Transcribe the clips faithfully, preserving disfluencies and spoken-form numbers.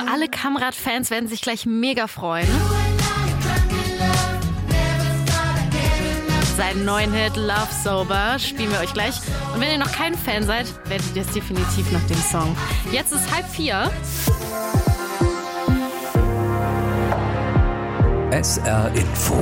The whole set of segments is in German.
Alle Kamrat-Fans werden sich gleich mega freuen. Seinen neuen Hit Love Sober spielen wir euch gleich. Und wenn ihr noch kein Fan seid, werdet ihr das definitiv nach dem Song. Jetzt ist halb vier. S R Info.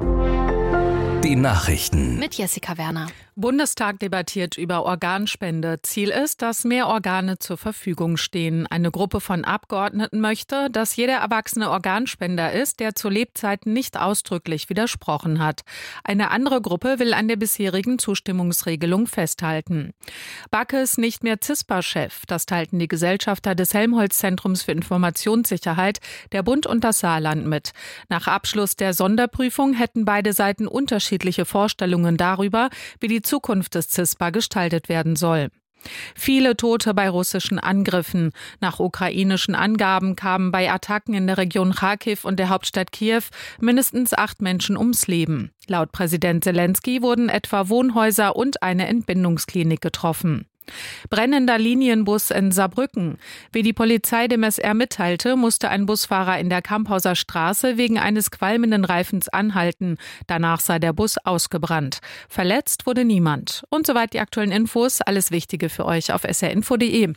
Die Nachrichten. Mit Jessica Werner. Bundestag debattiert über Organspende. Ziel ist, dass mehr Organe zur Verfügung stehen. Eine Gruppe von Abgeordneten möchte, dass jeder Erwachsene Organspender ist, der zu Lebzeiten nicht ausdrücklich widersprochen hat. Eine andere Gruppe will an der bisherigen Zustimmungsregelung festhalten. Backe ist nicht mehr C I S P A-Chef. Das teilten die Gesellschafter des Helmholtz-Zentrums für Informationssicherheit, der Bund und das Saarland mit. Nach Abschluss der Sonderprüfung hätten beide Seiten unterschiedliche Vorstellungen darüber, wie die Zukunft des C I S P A gestaltet werden soll. Viele Tote bei russischen Angriffen. Nach ukrainischen Angaben kamen bei Attacken in der Region Charkiw und der Hauptstadt Kiew mindestens acht Menschen ums Leben. Laut Präsident Zelensky wurden etwa Wohnhäuser und eine Entbindungsklinik getroffen. Brennender Linienbus in Saarbrücken. Wie die Polizei dem S R mitteilte, musste ein Busfahrer in der Kamphauser Straße wegen eines qualmenden Reifens anhalten. Danach sei der Bus ausgebrannt. Verletzt wurde niemand. Und soweit die aktuellen Infos. Alles Wichtige für euch auf s r info punkt d e.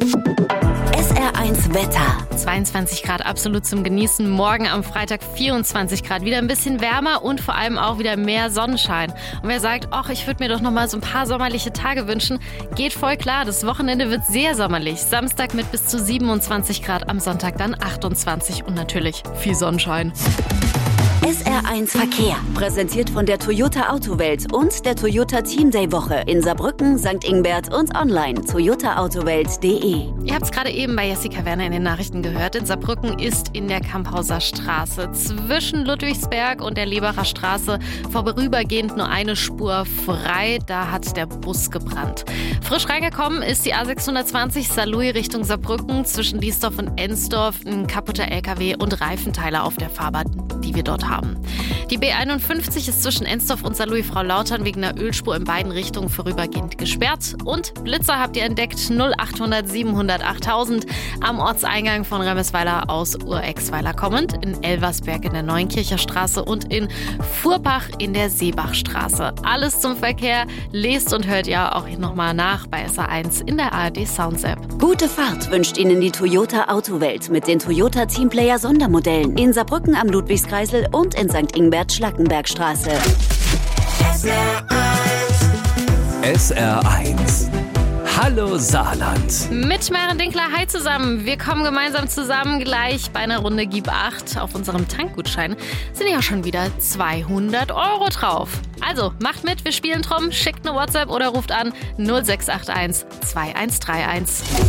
S R eins Wetter. zweiundzwanzig Grad absolut zum Genießen. Morgen am Freitag vierundzwanzig Grad. Wieder ein bisschen wärmer und vor allem auch wieder mehr Sonnenschein. Und wer sagt, ach, ich würde mir doch noch mal so ein paar sommerliche Tage wünschen, geht voll klar. Das Wochenende wird sehr sommerlich. Samstag mit bis zu siebenundzwanzig Grad, am Sonntag dann achtundzwanzig und natürlich viel Sonnenschein. S R eins Verkehr. Präsentiert von der Toyota Autowelt und der Toyota Team Day Woche in Saarbrücken, Sankt Ingbert und online toyota autowelt punkt d e. Ihr habt es gerade eben bei Jessica Werner in den Nachrichten gehört. In Saarbrücken ist in der Kamphauser Straße zwischen Ludwigsberg und der Lebacher Straße vorübergehend nur eine Spur frei. Da hat der Bus gebrannt. Frisch reingekommen ist die A sechshundertzwanzig Saarlouis Richtung Saarbrücken. Zwischen Liesdorf und Ensdorf ein kaputter L K W und Reifenteile auf der Fahrbahn, die wir dort haben. Die B einundfünfzig ist zwischen Ensdorf und Saarlouis-Frau-Lautern wegen einer Ölspur in beiden Richtungen vorübergehend gesperrt. Und Blitzer habt ihr entdeckt, null achthundert siebenhundert achttausend am Ortseingang von Remesweiler aus Urexweiler kommend, in Elversberg in der Neuenkircher Straße und in Furbach in der Seebachstraße. Alles zum Verkehr lest und hört ihr auch nochmal nach bei S R eins in der A R D Sounds App. Gute Fahrt wünscht Ihnen die Toyota Autowelt mit den Toyota Teamplayer Sondermodellen in Saarbrücken am Ludwigskreisel und in Sankt Ingbert Schlackenbergstraße. S R eins. S R eins. Hallo Saarland. Mit Maren Dinkler, hi zusammen. Wir kommen gemeinsam zusammen gleich bei einer Runde Gib acht. Auf unserem Tankgutschein sind ja schon wieder zweihundert Euro drauf. Also macht mit, wir spielen drum, schickt eine WhatsApp oder ruft an null sechs acht eins zwei eins drei eins.